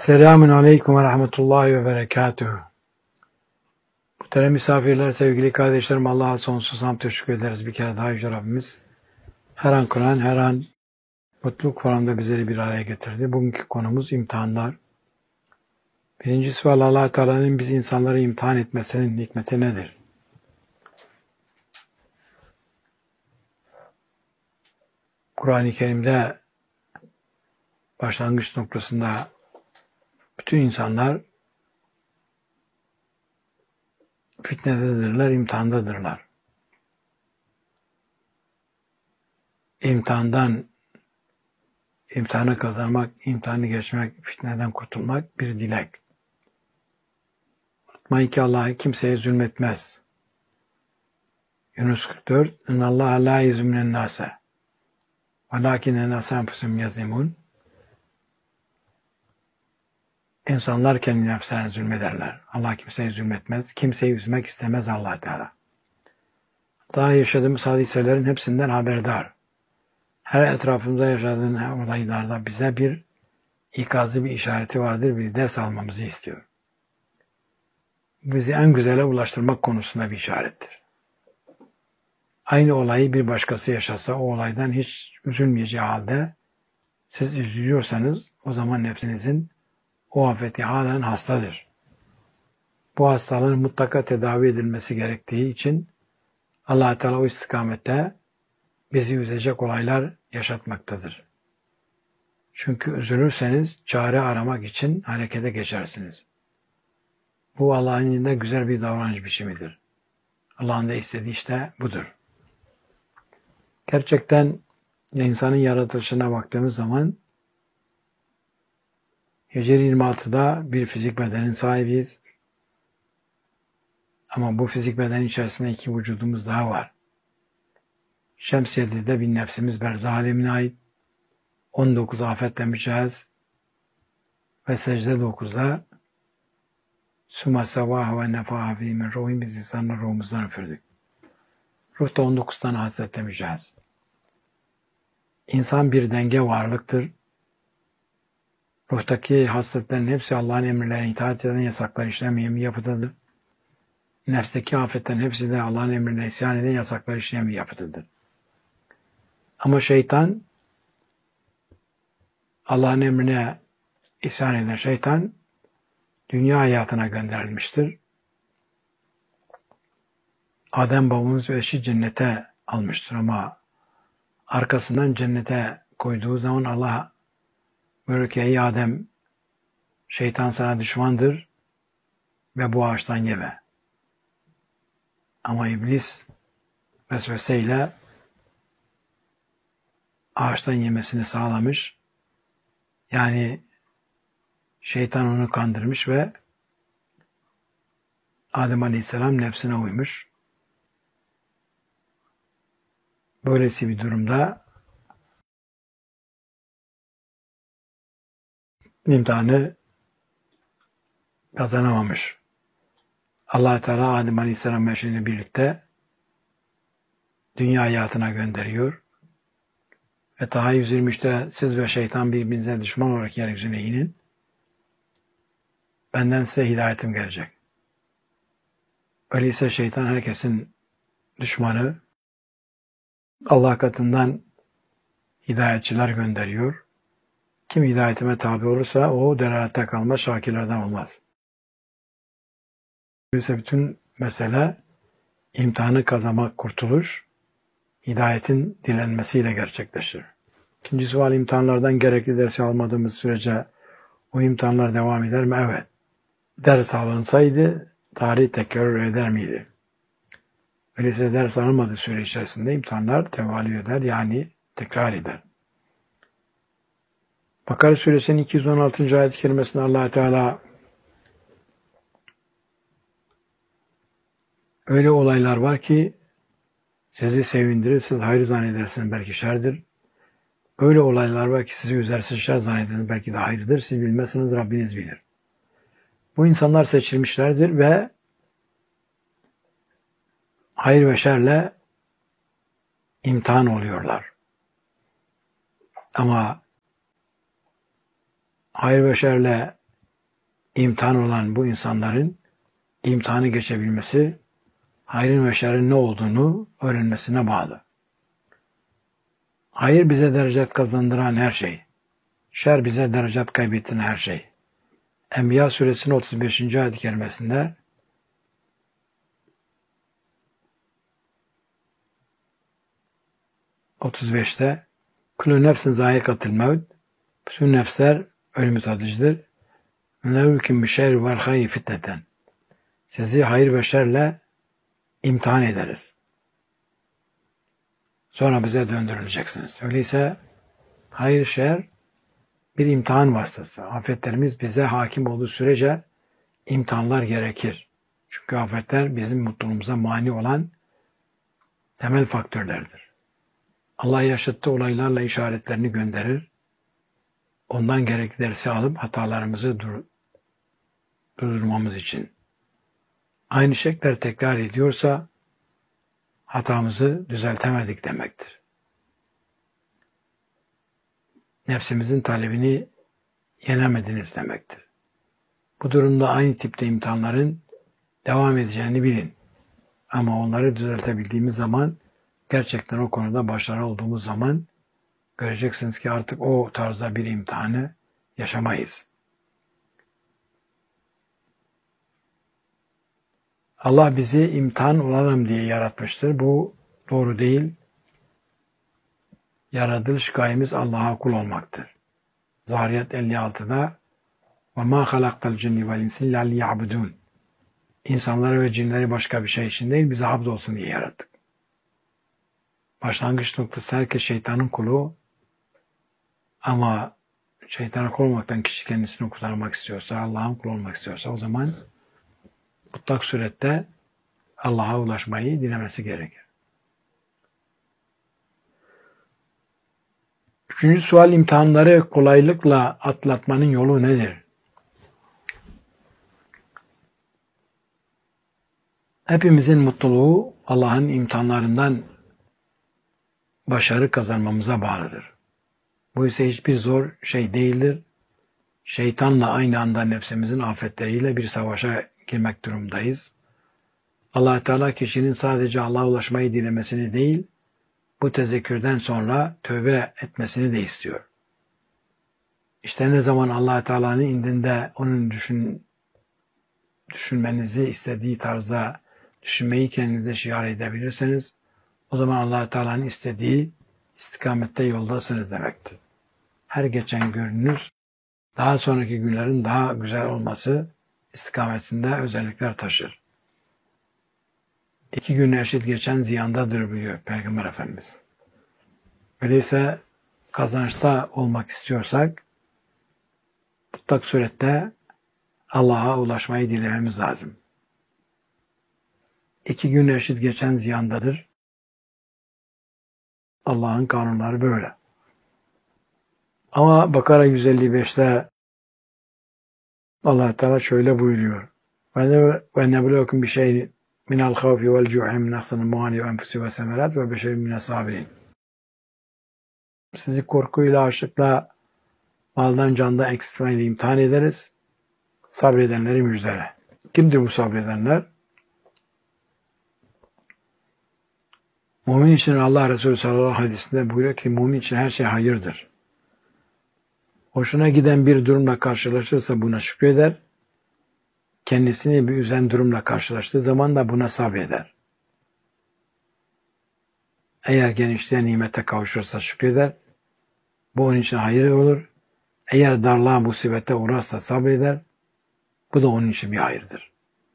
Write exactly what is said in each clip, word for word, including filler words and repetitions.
Selamun Aleyküm ve Rahmetullahi ve Berekatuhu. Muhterem misafirler, sevgili kardeşlerim, Allah'a sonsuz hamd teşekkür ederiz. Bir kere daha Yüce Rabbimiz her an Kur'an, her an mutluluk formunda bizleri bir araya getirdi. Bugünkü konumuz imtihanlar. Birinci sual, Allah Teala'nın biz insanları imtihan etmesinin hikmeti nedir? Kur'an-ı Kerim'de başlangıç noktasında bütün insanlar fitnededirler, imtihandadırlar. İmtihandan, imtihanı kazanmak, imtihanı geçmek, fitneden kurtulmak bir dilek. Unutmayın ki Allah kimseye zulmetmez. Yunus kırk dört اِنَّ اللّٰهَ لَا يَزْمُنَ النَّاسَ وَلَاكِنَ النَّاسَ أَنْفُسَهُمْ يَظْلِمُونَ. İnsanlar kendi nefslerine zulmederler. Allah kimseye zulmetmez. Kimseyi üzmek istemez Allah Teala. Daha yaşadığımız hadiselerin hepsinden haberdar. Her etrafımızda yaşadığın olaylarda bize bir ikazı, bir işareti vardır, bir ders almamızı istiyor. Bizi en güzele ulaştırmak konusunda bir işarettir. Aynı olayı bir başkası yaşasa o olaydan hiç üzülmeyeceği halde siz üzülüyorsanız o zaman nefsinizin o afeti halen hastadır. Bu hastalığın mutlaka tedavi edilmesi gerektiği için Allah Teala o istikamette bizi üzecek olaylar yaşatmaktadır. Çünkü üzülürseniz çare aramak için harekete geçersiniz. Bu Allah'ın yanında güzel bir davranış biçimidir. Allah'ın da istediği işte budur. Gerçekten insanın yaratılışına baktığımız zaman Hicri yirmi altıda bir fizik bedenin sahibiyiz. Ama bu fizik beden içerisinde iki vücudumuz daha var. Şems yedide bir nefsimiz berzah alemine ait. on dokuz afetle mücehhez ve secde dokuzda Sümme sevâhu ve nefâhu fî min ruhî, biz insanları ruhumuzdan üfürdük. Ruh da on dokuz tane hasletle mücehhez. İnsan bir denge varlıktır. Ruhtaki hasletlerin hepsi Allah'ın emirlerine itaat eden, yasaklar işlemeyen bir yapıdadır. Nefsteki afetlerin hepsi de Allah'ın emrine isyan eden, yasaklar işleyen bir yapıdadır. Ama şeytan, Allah'ın emrine isyan eden şeytan, dünya hayatına gönderilmiştir. Adem babamız ve eşi cennete almıştır ama arkasından cennete koyduğu zaman Allah buyuruyor ki ey Adem, şeytan sana düşmandır ve bu ağaçtan yeme. Ama iblis vesveseyle ağaçtan yemesini sağlamış. Yani şeytan onu kandırmış ve Adem Aleyhisselam nefsine uymuş. Böylesi bir durumda imtihanı kazanamamış. Allah Teala Adem Aleyhisselam eşiyle birlikte dünya hayatına gönderiyor. Ve Taha yüz yirmi üçte siz ve şeytan birbirinize düşman olarak yeryüzüne inin. Benden size hidayetim gelecek. Öyleyse şeytan herkesin düşmanı. Allah katından hidayetçiler gönderiyor. Kim hidayetime tabi olursa o delalette kalmaz, şakirlerden olmaz. Öyleyse bütün mesele imtihanı kazanmak, kurtuluş, hidayetin dilenmesiyle gerçekleşir. İkinci sual, imtihanlardan gerekli dersi almadığımız sürece o imtihanlar devam eder mi? Evet. Ders alınsaydı tarih tekrar eder miydi? Öyleyse ders alınmadığı süre içerisinde imtihanlar tevalü eder, yani tekrar eder. Bakara suresinin iki yüz on altıncı ayet-i kerimesinde Allah Teala öyle olaylar var ki sizi sevindirir, siz hayır zannedersiniz, belki şerdir. Öyle olaylar var ki sizi üzer, siz şer zannedersiniz, belki de hayırdır. Siz bilmezsiniz, Rabbiniz bilir. Bu insanlar seçilmişlerdir ve hayır ve şerle imtihan oluyorlar. Ama hayır ve şerle imtihan olan bu insanların imtihanı geçebilmesi, hayrın ve şerrin ne olduğunu öğrenmesine bağlı. Hayır bize derecet kazandıran her şey, şer bize derecet kaybettiren her şey. Enbiya suresinin otuz beşinci ayet-i kerimesinde otuz beşte Kullu nefsin zâikatil mevt, bütün nefsler ölümü tadıcıdır. Nevlüküm bir şer ve hayri fitneten. Sizi hayır ve şerle imtihan ederiz. Sonra bize döndürüleceksiniz. Öyleyse hayır şer bir imtihan vasıtası. Afetlerimiz bize hakim olduğu sürece imtihanlar gerekir. Çünkü afetler bizim mutluluğumuza mani olan temel faktörlerdir. Allah yaşattığı olaylarla işaretlerini gönderir. Ondan gerekli dersi alıp hatalarımızı dur durdurmamız için. Aynı şekler tekrar ediyorsa hatamızı düzeltemedik demektir. Nefsimizin talebini yenemediniz demektir. Bu durumda aynı tipte imtihanların devam edeceğini bilin. Ama onları düzeltebildiğimiz zaman, gerçekten o konuda başarılı olduğumuz zaman göreceksiniz ki artık o tarzda bir imtihanı yaşamayız. Allah bizi imtihan olalım diye yaratmıştır. Bu doğru değil. Yaratılış gayemiz Allah'a kul olmaktır. Zariyat elli altıda وَمَا خَلَقْتَ الْجِنِّ وَالْاِنْسِ اِلَّا لِيَعْبُدُونَ İnsanları ve cinleri başka bir şey için değil, bize abd olsun diye yarattık. Başlangıç noktası herkes şeytanın kulu, ama şeytana kul olmaktan kişi kendisini kurtarmak istiyorsa, Allah'ın kulu olmak istiyorsa o zaman mutlak surette Allah'a ulaşmayı dilemesi gerekir. Üçüncü sual, imtihanları kolaylıkla atlatmanın yolu nedir? Hepimizin mutluluğu Allah'ın imtihanlarından başarı kazanmamıza bağlıdır. Bu ise hiçbir zor şey değildir. Şeytanla aynı anda nefsimizin afetleriyle bir savaşa girmek durumdayız. Allah Teala kişinin sadece Allah'a ulaşmayı dilemesini değil, bu tezekkürden sonra tövbe etmesini de istiyor. İşte ne zaman Allah Teala'nın indinde onun düşün, düşünmenizi istediği tarzda düşünmeyi kendinize şiar edebilirseniz, o zaman Allah Teala'nın istediği istikamette yoldasınız demektir. Her geçen gününüz daha sonraki günlerin daha güzel olması istikametinde özellikler taşır. İki gün eşit geçen ziyandadır buyuruyor Peygamber Efendimiz. Öyleyse kazançta olmak istiyorsak mutlak surette Allah'a ulaşmayı dilememiz lazım. İki gün eşit geçen ziyandadır. Allah'ın kanunları böyle. Ama Bakara yüz elli beşte Allah Teala şöyle buyuruyor. Ve neblukum bi şey'in minel havfi vel cu'i min naqsin mani ve enfusi ve semerat ve beşerin mine sabirin. Sizi korkuyla, açlıkla, maldan candan eksiltmeyle imtihan ederiz. Sabredenleri müjdele. Kimdir bu sabredenler? Mümin için Allah Resulü sallallahu aleyhi ve sellem hadisinde buyuruyor ki mümin için her şey hayırdır. Hoşuna giden bir durumla karşılaşırsa buna şükreder. Kendisini bir üzen durumla karşılaştığı zaman da buna sabreder. Eğer genişliğe nimete kavuşursa şükreder. Bu onun için hayır olur. Eğer darlığa musibete uğrarsa sabreder. Bu da onun için bir hayırdır.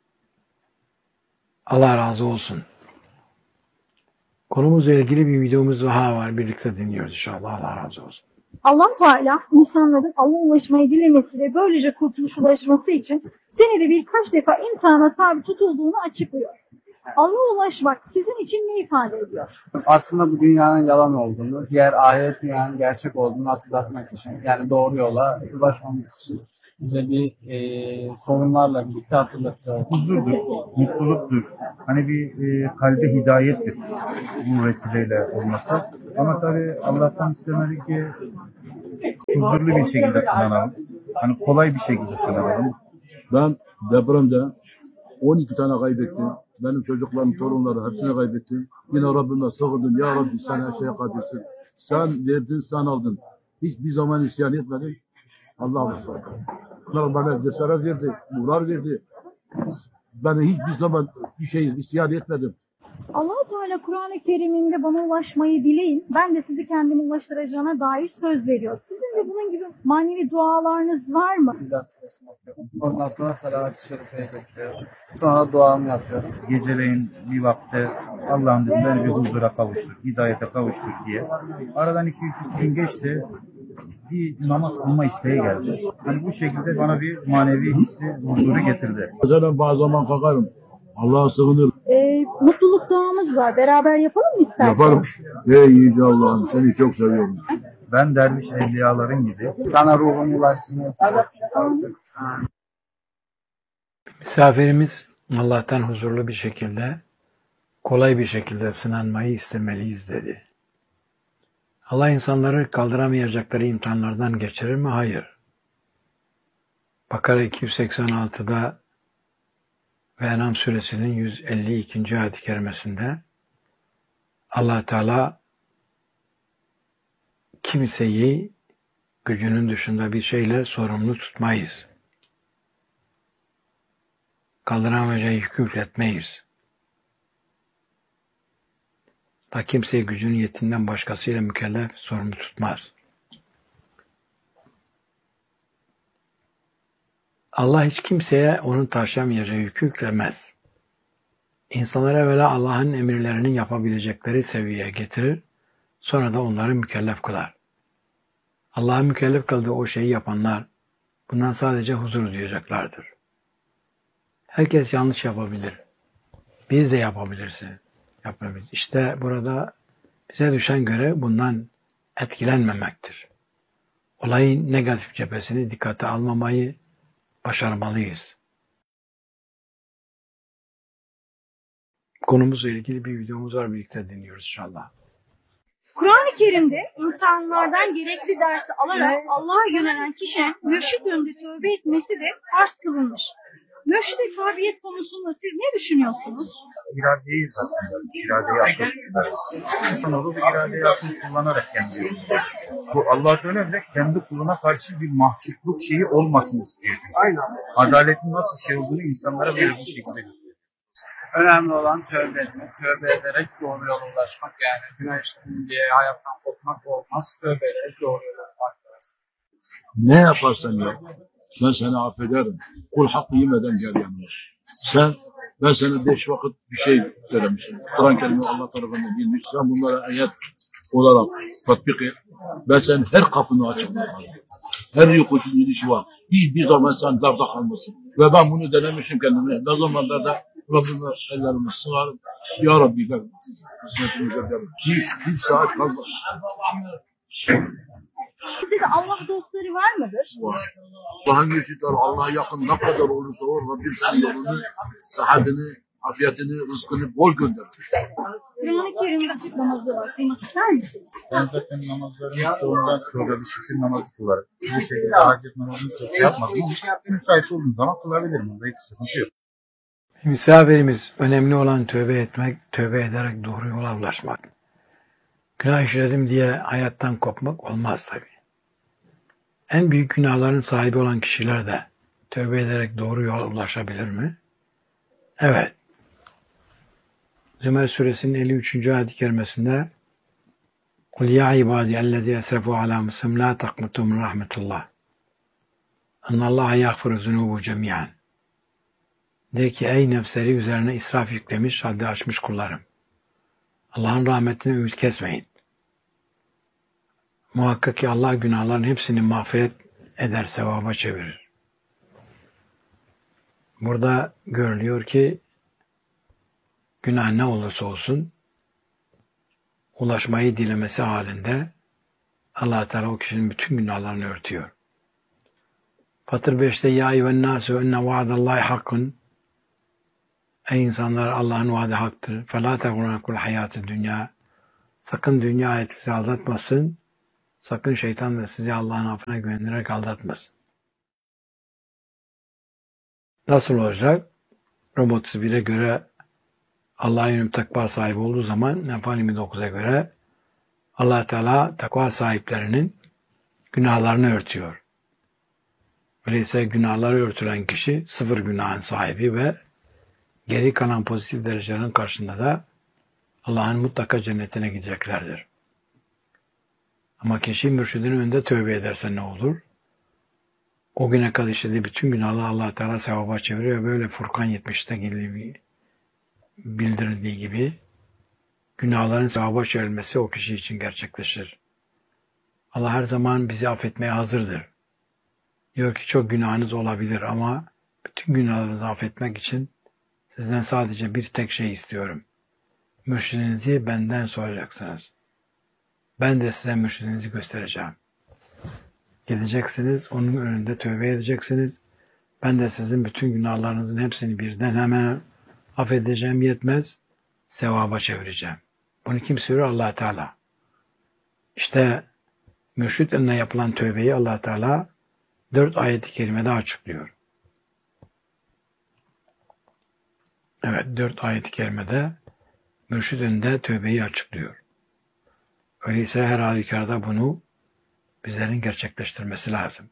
Allah razı olsun. Konumuzla ilgili bir videomuz daha var. Birlikte dinliyoruz inşallah. Allah razı olsun. Allah Teala insanların Allah'a ulaşmayı dilemesi ve böylece kurtuluş ulaşması için senede birkaç defa imtihana tabi tutulduğunu açıklıyor. Allah'a ulaşmak sizin için ne ifade ediyor? Aslında bu dünyanın yalan olduğunu, diğer ahiret dünyanın gerçek olduğunu hatırlatmak için, yani doğru yola ulaşmamız için bize bir e, sorunlarla birlikte hatırlatıyor. Huzurdur, mutluluktur. Hani bir e, kalbe hidayettir bu vesileyle olması. Ama tabii Allah'tan istemeli ki huzurlu bir şekilde sınanalım. Hani kolay bir şekilde sınanalım. Ben depremde on iki tane kaybettim. Benim çocuklarım, torunları hepsini kaybettim. Yine Rabbime sığındım. Ya Rabbi sen her şeye kadirsin. Sen verdin, sen aldın. Hiçbir zaman isyan etmedim. Allah'a emanet. Allah bana cesaret verdi, murar verdi. Ben hiçbir zaman bir şey isyan etmedim. Allah-u Teala Kur'an-ı Kerim'inde bana ulaşmayı dileyin. Ben de sizi kendime ulaştıracağına dair söz veriyor. Sizin de bunun gibi manevi dualarınız var mı? İlah suresini okuyorum. Ondan sonra salavat-ı şerifeye getiriyorum. Sonra duamı yapıyorum. Geceleyin bir vakte Allah'ım dedim beni bir huzura kavuştur, hidayete kavuştur diye. Aradan iki üç gün geçti. Bir namaz kılma isteği geldi. Hani bu şekilde bana bir manevi hissi, huzuru getirdi. Mesela bazı zaman kalkarım. Allah'a sığınırım. Ee, mutluluk duamız var. Beraber yapalım mı isterseniz? Yaparım. Ey yüce Allah'ım seni çok seviyorum. Ben derviş evliyaların gibi Sana ruhun ulaşsın. Misafirimiz Allah'tan huzurlu bir şekilde, kolay bir şekilde sınanmayı istemeliyiz dedi. Allah insanları kaldıramayacakları imtihanlardan geçirir mi? Hayır. Bakara iki yüz seksen altıda ve En'am suresinin yüz elli ikinci ayet-i kerimesinde Allah Teala kimseyi gücünün dışında bir şeyle sorumlu tutmayız. Kaldıramayacağı yükü yükletmeyiz. Da kimseyi gücünün yetinden başkasıyla mükellef sorumlu tutmaz. Allah hiç kimseye onun taşıyamayacağı yükü yüklemez. İnsanlara evvela Allah'ın emirlerinin yapabilecekleri seviyeye getirir, sonra da onları mükellef kılar. Allah'ın mükellef kıldığı o şeyi yapanlar, bundan sadece huzur duyacaklardır. Herkes yanlış yapabilir. Biz de yapabilirsin. Yapabiliriz. İşte burada bize düşen görev bundan etkilenmemektir. Olayın negatif cephesini dikkate almamayı başarmalıyız. Konumuzla ilgili bir videomuz var, birlikte dinliyoruz inşallah. Kur'an-ı Kerim'de insanlardan gerekli dersi alarak Allah'a yönelen kişinin mürşid önünde tövbe etmesi de farz kılınmış. Mürşide tabiyet konusunda siz ne düşünüyorsunuz? iradeyi zaten, iradeyi akıl. İnsanoğlu bu iradeyi akıl kullanarak kendi Bu Allah Teala bile kendi kuluna karşı bir mahcupluk şeyi olmasın istiyor. Aynen. Adaletin nasıl şey olduğunu insanlara böyle bu şekilde gösteriyor. Önemli olan tövbe etmek. Tövbe ederek doğru yola ulaşmak. Yani günah işledim diye hayattan kopmak olmaz. Tövbe ederek doğru yola ulaşmak lazım. Ne yaparsan yap, ben seni affederim. Kul hakkı yemeden gel yanıma. Sen, ben sana beş vakit bir şey söylemişim. Kur'an-ı Kerim'i Allah tarafından bilmiş. Sen bunlara ayet olarak tatbik et. Ben senin her kapını açıklayayım. Her yokuşun gidişi var. Hiçbir zaman sen darda kalmasın. Ve ben bunu denemişim kendime. Ne zamanlarda Rabbime ellerimi sığarım. Ya Rabbi ben hizmetini ederim. Hiç kimse aç kalmaz. Sizde de Allah dostları var mıdır? Allah'ın mürşitleri Allah'a yakın ne kadar olursa o Rabbim senin yolunu, sıhhatini, afiyetini, rızkını bol gönderir. Kur'an-ı Kerim'de açık namazı var. Kıymak ister misiniz? Ben zaten namazlarımı çoğundan sonra bir şükür namazı kılarım. Bu şekilde hacet namazını çok yapmadım ama müsait olduğum zaman kılabilirim. Onda hiç sıkıntı yok. Misafirimiz, önemli olan tövbe etmek, tövbe ederek doğru yola ulaşmak. Günah işledim diye hayattan kopmak olmaz tabii. En büyük günahların sahibi olan kişiler de tövbe ederek doğru yola ulaşabilir mi? Evet. Zümer suresinin elli üçüncü ayet-i kerimesinde قُلْ يَا عِبَادِيَ الَّذِي أَسْرَفُوا عَلَى مُسْلِمٍ لَا تَقْنَطُوا مِنْ رَحْمَةِ اللّٰهِ اَنَّ اللّٰهَ يَغْفِرُ الذُّنُوبَ جَمِيعًا. De ki ey nefsleri üzerine israf yüklemiş, haddi aşmış kullarım. Allah'ın rahmetine ümit kesmeyin. Muhakkak ki Allah günahların hepsini mağfiret eder, sevaba çevirir. Burada görülüyor ki günah ne olursa olsun ulaşmayı dilemesi halinde Allah Teala o kişinin bütün günahlarını örtüyor. Fatır beşte ya eyyühen nâsü enne vaadallahi hakkın. Ey insanlar, Allah'ın vaadi haktır. فَلَا تَغُرَنَكُ الْحَيَاتِ dünya. Sakın dünya hayatı sizi aldatmasın. Sakın şeytan da sizi Allah'ın affına güvenerek aldatmasın. Nasıl olacak? Rum otuz bire göre Allah'a yönelik takva sahibi olduğu zaman Enfal yirmi dokuza göre Allah Teala takva sahiplerinin günahlarını örtüyor. Öyleyse günahları örtülen kişi sıfır günahın sahibi ve geri kalan pozitif derecelerin karşısında da Allah'ın mutlaka cennetine gideceklerdir. Ama kişi mürşidinin önünde tövbe ederse ne olur? O güne kadar işlediği bütün günahları Allah Teala sevaba çeviriyor. Böyle Furkan yetmişte bildirildiği gibi günahların sevaba çevrilmesi o kişi için gerçekleşir. Allah her zaman bizi affetmeye hazırdır. Diyor ki çok günahınız olabilir ama bütün günahlarınızı affetmek için sizden sadece bir tek şey istiyorum. Mürşidinizi benden soracaksınız. Ben de size mürşidinizi göstereceğim. Gideceksiniz, onun önünde tövbe edeceksiniz. Ben de sizin bütün günahlarınızın hepsini birden hemen affedeceğim yetmez, sevaba çevireceğim. Bunu kim söylüyor? Allah Teala. İşte mürşid önüne yapılan tövbeyi Allah Teala dört ayet-i kerimede açıklıyor. Evet, dört ayet-i kerimede mürşid önünde tövbeyi açıklıyor. Öyleyse her halükarda bunu bizlerin gerçekleştirmesi lazım.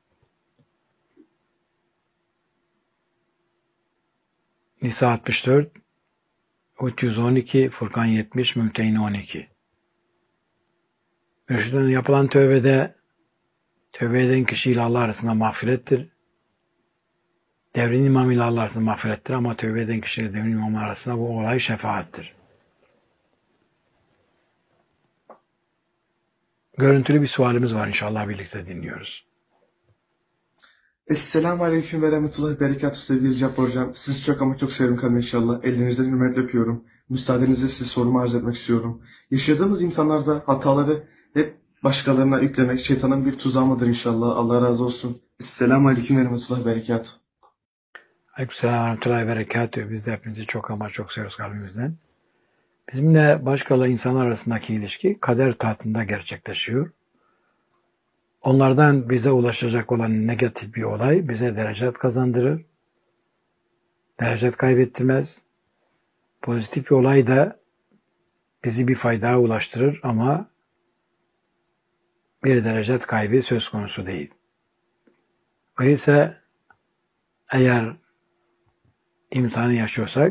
Nisa altmış dört, üç yüz on iki, Furkan yetmiş, Mümtehine on iki. Mürşidin yapılan tövbede tövbe eden kişi ile Allah arasında mağfirettir. Devrin imamı ile Allah arasında mağfirettir ama tövbe eden kişi ile devrin imamı arasında bu olay şefaattir. Görüntülü bir sualimiz var, inşallah birlikte dinliyoruz. Esselamu Aleyküm ve Rahmetullahi ve Berekatuhu sevgili Cabbar Hocam. Sizi çok ama çok seviyorum kanım inşallah. Ellerinizden hürmetle öpüyorum. Müsaadenizle size sorumu arz etmek istiyorum. Yaşadığımız imtihanlarda hataları hep başkalarına yüklemek şeytanın bir tuzağı mıdır inşallah? Allah razı olsun. Esselamu Aleyküm ve Rahmetullahi ve Berekatuhu. Aleykümselam ve Rahmetullahi ve Berekatuhu. Biz de hepinizi çok ama çok seviyoruz kalbimizden. Bizimle başkaları insanlar arasındaki ilişki kader tahtında gerçekleşiyor. Onlardan bize ulaşacak olan negatif bir olay bize derecet kazandırır. Derecet kaybettirmez. Pozitif bir olay da bizi bir faydaya ulaştırır ama bir derecet kaybı söz konusu değil. Öyleyse eğer imtihanı yaşıyorsak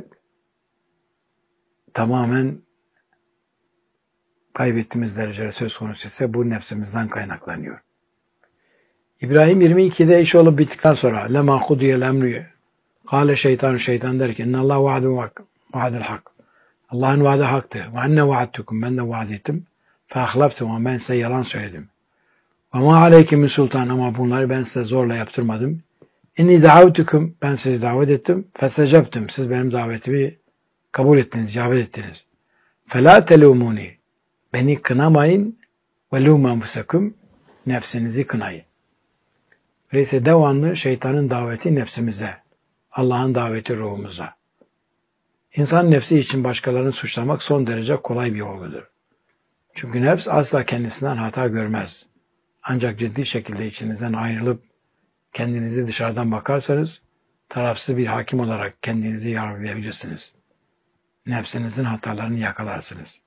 tamamen kaybettiğimiz dereceler söz konusu ise bu nefsimizden kaynaklanıyor. İbrahim yirmi ikide iş olup bittikten sonra lema hudiyel emri kâle şeytan şeytan der ki innallâhu vaadun vaadel hak. Allah'ın vaadi haktı. Ve enne vaadtukum, ben de vaad ettim. Fe ahlaftum, ama ben size yalan söyledim. Ve ma aleyke min sultan, ama bunları ben size zorla yaptırmadım. İnni davtukum, ben sizi davet ettim. Fesecebtum, siz benim davetimi kabul ettiniz, icabet ettiniz. Felâ telûmûni, beni kınamayın. Ve lûmû enfusekum, nefsinizi kınayın. Öyleyse devamlı şeytanın daveti nefsimize, Allah'ın daveti ruhumuza. İnsan nefsi için başkalarını suçlamak son derece kolay bir olgudur. Çünkü nefs asla kendisinden hata görmez. Ancak ciddi şekilde içinizden ayrılıp kendinizi dışarıdan bakarsanız tarafsız bir hakim olarak kendinizi yargılayabilirsiniz. Nefsinizin hatalarını yakalarsınız.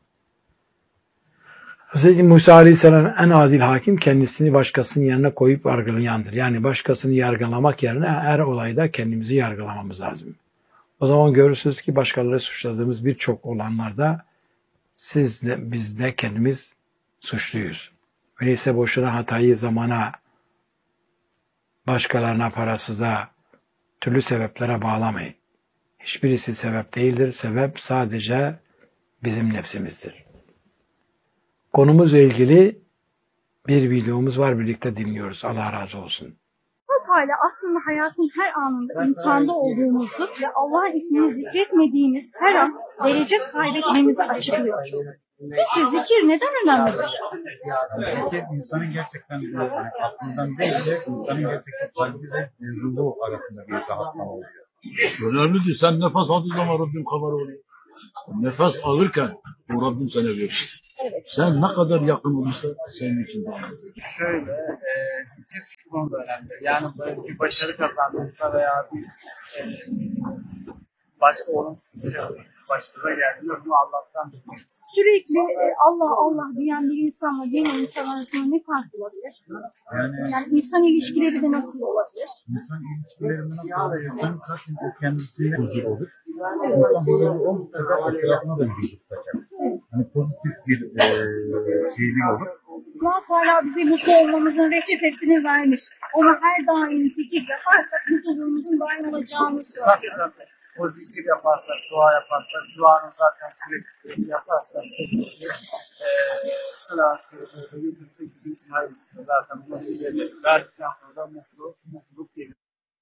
Hz. Musa Aleyhisselam en adil hakim kendisini başkasının yerine koyup yargılayandır. Yani başkasını yargılamak yerine her olayda kendimizi yargılamamız lazım. O zaman görürsünüz ki başkaları suçladığımız birçok olanlarda siz de biz de kendimiz suçluyuz. Öyleyse boşuna hatayı zamana, başkalarına, parasıza, türlü sebeplere bağlamayın. Hiçbirisi sebep değildir. Sebep sadece bizim nefsimizdir. Konumuzla ilgili bir videomuz var. Birlikte dinliyoruz. Allah razı olsun. Allah Teala aslında hayatın her anında imtihanda olduğumuzu ve Allah'ın ismini zikretmediğimiz her an derece kaybetmemizi açıklıyor. Sizce zikir neden önemlidir? Zikir insanın gerçekten yani aklından değil de insanın gerçekten kalbi ve ruhu arasında bir rahatlama oluyor. Önemli değil. Sen nefes aldığı zaman Rabbim kabar oluyor. Nefes alırken o Rabbim sana verir. Sen ne kadar yakın olursa senin için daha iyi. Şöyle, e, zikir şu konuda önemli. Yani böyle bir başarı kazandığınızda veya bir e, başka olumsuz bir şey başınıza geldiğinde bunu Allah'tan bilmeniz. Sürekli e, Allah Allah diyen bir insanla diğer insan arasında ne fark olabilir? Yani Yani insan ilişkileri de nasıl olabilir? insan ilişkilerinde nasıl insan zaten o kendisine huzur olur. İnsan huzuru olursa da etrafına da bir huzur tutacak. Hani pozitif bir e, şeyliği olur. Allah Teala bize mutlu olmamızın reçetesini vermiş. Ona her daim zikir yaparsak mutluluğumuzun daim olacağını söylüyor. Tabii tabii. O zikir yaparsak, dua yaparsak, duanın zaten sürekli sürekli yaparsak, eee sırası götürürsek bizim için hayırlısı. Zaten bunu bize verdikten sonra da mutlu, mutluluk gelir.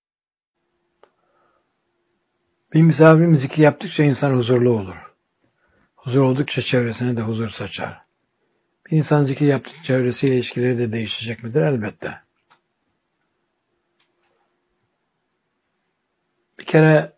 Bir misafirim zikir yaptıkça insan huzurlu olur. Huzur oldukça çevresine de huzur saçar. Bir insan zikir yaptıkça çevresiyle ilişkileri de değişecek midir? Elbette. Bir kere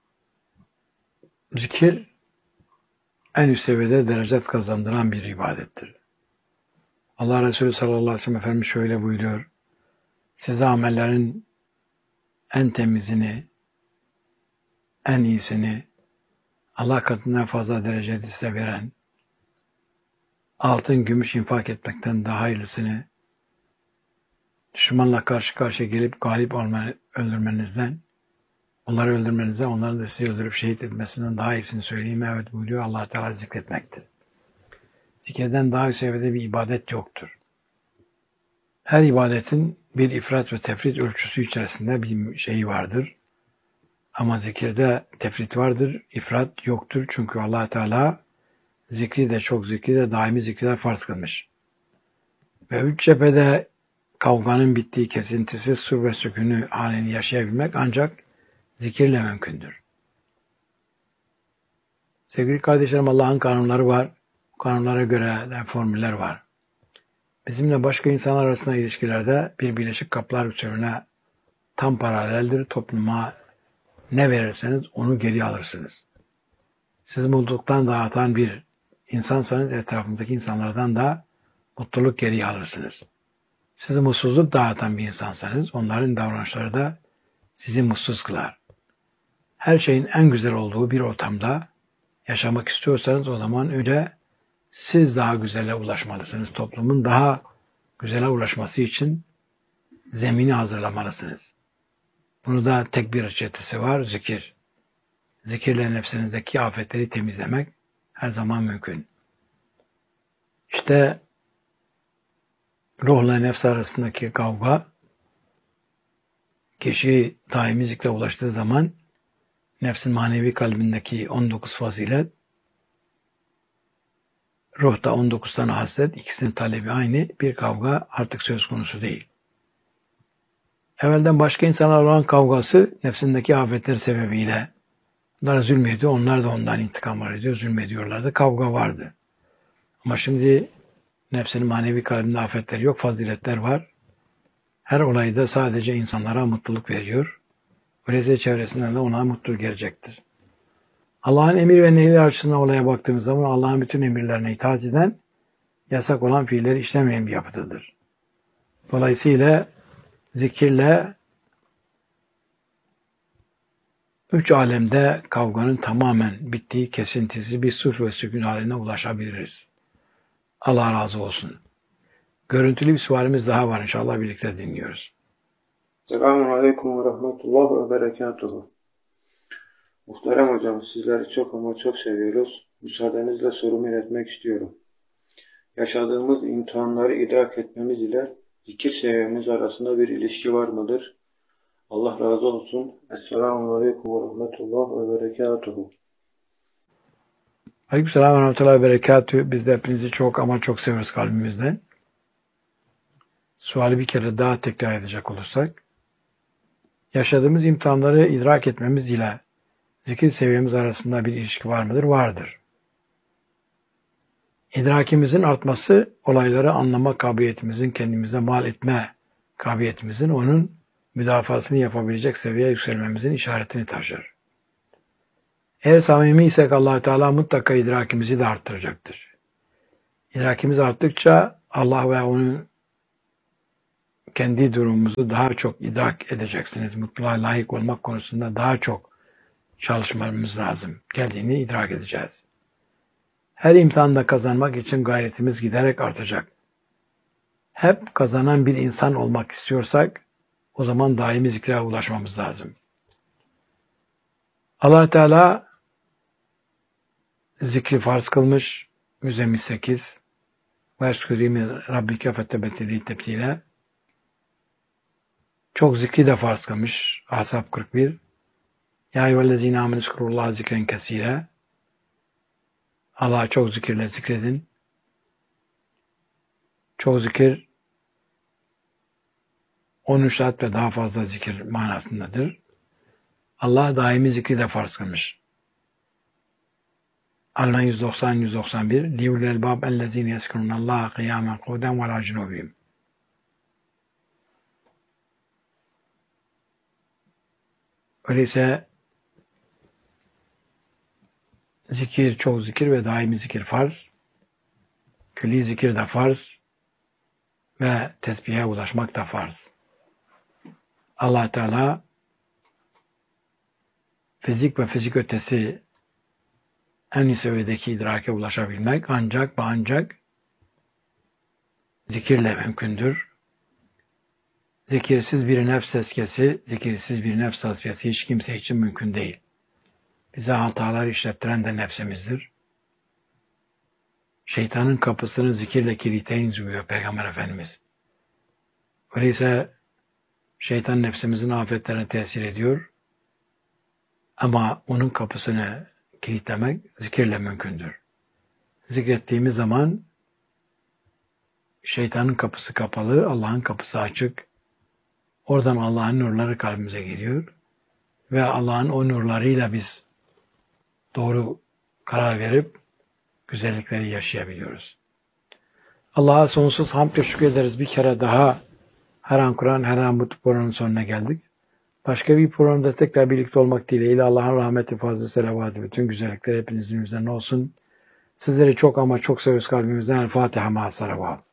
zikir en üst seviyede derecet kazandıran bir ibadettir. Allah Resulü sallallahu aleyhi ve sellem Efendimiz şöyle buyuruyor. Size amellerin en temizini, en iyisini, Allah katından fazla derecede size veren, altın, gümüş infak etmekten daha hayırlısını, düşmanla karşı karşıya gelip galip olmanı, öldürmenizden, onları öldürmenizden, onların da sizi öldürüp şehit etmesinden daha iyisini söyleyeyim. Evet buyuruyor, Allah Teala zikretmektir. Zikirden daha üst seviyede bir ibadet yoktur. Her ibadetin bir ifrat ve tefrit ölçüsü içerisinde bir şeyi vardır. Ama zikirde tefrit vardır, ifrat yoktur. Çünkü Allah Teala zikri de çok zikri de daimi zikriler farz kılmış. Ve üç cephede kavganın bittiği kesintisiz sur ve sükûnü halini yaşayabilmek ancak zikirle mümkündür. Sevgili kardeşlerim, Allah'ın kanunları var. Bu kanunlara göre de formüller var. Bizimle başka insanlar arasında ilişkilerde bir Birleşik Kapılar usulüne tam paraleldir. Topluma ne verirseniz onu geri alırsınız. Siz mutluluktan dağıtan bir insansanız etrafınızdaki insanlardan da mutluluk geri alırsınız. Sizi mutsuzluk dağıtan bir insansanız onların davranışları da sizi mutsuz kılar. Her şeyin en güzel olduğu bir ortamda yaşamak istiyorsanız o zaman önce siz daha güzele ulaşmalısınız. Toplumun daha güzele ulaşması için zemini hazırlamalısınız. Bunu da tek bir reçetesi var, zikir. Zikirle nefsinizdeki afetleri temizlemek her zaman mümkün. İşte ruhla nefs arasındaki kavga, kişi daimi zikre ulaştığı zaman nefsin manevi kalbindeki on dokuz fazilet, ruhta on dokuz tane hasret, ikisinin talebi aynı, bir kavga artık söz konusu değil. Evvelden başka insanlar olan kavgası nefsindeki afetler sebebiyle onlara zulmediyor, onlar da ondan intikam arıyor, zulmediyorlardı, kavga vardı. Ama şimdi nefsinin manevi kalbinde afetleri yok, faziletler var. Her olayda sadece insanlara mutluluk veriyor. Öyleyse çevresinden de ona mutluluk gelecektir. Allah'ın emir ve nehirleri açısından olaya baktığımız zaman Allah'ın bütün emirlerine itaat eden, yasak olan fiilleri işlemeyen bir yapıdadır. Dolayısıyla zikirle üç alemde kavganın tamamen bittiği kesintisiz bir sulh ve sükun haline ulaşabiliriz. Allah razı olsun. Görüntülü bir sualimiz daha var, inşallah birlikte dinliyoruz. Selamun Aleyküm ve Rahmetullah ve Berekatuhu. Muhterem hocam, sizleri çok ama çok seviyoruz. Müsaadenizle sorumu iletmek istiyorum. Yaşadığımız imtihanları idrak etmemiz ile zikir seviyemiz arasında bir ilişki var mıdır? Allah razı olsun. Esselamu Aleyküm ve Rahmetullah ve Berekatuhu. Aleykümselam ve Rahmetullah ve Berekatuhu. Biz de hepinizi çok ama çok seviyoruz kalbimizden. Suali bir kere daha tekrar edecek olursak, yaşadığımız imtihanları idrak etmemiz ile zikir seviyemiz arasında bir ilişki var mıdır? Vardır. İdrakimizin artması, olayları anlama kabiliyetimizin, kendimize mal etme kabiliyetimizin, onun müdafasını yapabilecek seviyeye yükselmemizin işaretini taşır. Eğer samimiysek Allah Teala mutlaka idrakimizi de arttıracaktır. İdrakimiz arttıkça Allah ve onun kendi durumumuzu daha çok idrak edeceksiniz. Mutluluğa layık olmak konusunda daha çok çalışmamız lazım. Geldiğini idrak edeceğiz. Her imtihanda kazanmak için gayretimiz giderek artacak. Hep kazanan bir insan olmak istiyorsak o zaman daimi zikre ulaşmamız lazım. Allah Teala zikri farz kılmış. Müzzemmil sekiz. Veşkürîmi Rabbike fettebetili tebdile. Çok zikri de farz kılmış. Ahzab kırk bir. Ya eyyühellezîne âmenû zikrullâhe zikren kesîre. Allah'a çok zikirle zikredin. Çok zikir on üç saat ve daha fazla zikir manasındadır. Allah daimi zikri de farz kılmış. Alman yüz doksan yüz doksan bir Liul elbab ellezîne yezkurûnallâhe kıyâmen kûden ve alâ cunûbihim. Öyleyse zikir, çok zikir ve daimi zikir farz. Külli zikir de farz. Ve tesbihe ulaşmak da farz. Allah Teala fizik ve fizik ötesi en iyi seviyedeki idrake ulaşabilmek ancak ve ancak zikirle mümkündür. Zikirsiz bir nefs tezkiyesi, zikirsiz bir nefs tasfiyesi hiç kimse için mümkün değil. Bize hatalar işlettiren de nefsimizdir. Şeytanın kapısını zikirle kilitleyin diyor Peygamber Efendimiz. Öyleyse şeytan nefsimizin afetlerine tesir ediyor. Ama onun kapısını kilitlemek zikirle mümkündür. Zikrettiğimiz zaman şeytanın kapısı kapalı, Allah'ın kapısı açık. Oradan Allah'ın nurları kalbimize geliyor. Ve Allah'ın o nurlarıyla biz doğru karar verip güzellikleri yaşayabiliyoruz. Allah'a sonsuz hamd ve şükür ederiz. Bir kere daha her an Kur'an, her an bu programın sonuna geldik. Başka bir programda tekrar birlikte olmak dileğiyle Allah'ın rahmeti, fazlı selavatı, bütün güzellikler hepinizin üzerine olsun. Sizleri çok ama çok seviyoruz kalbimizden. El Fatiha ma'as salavat.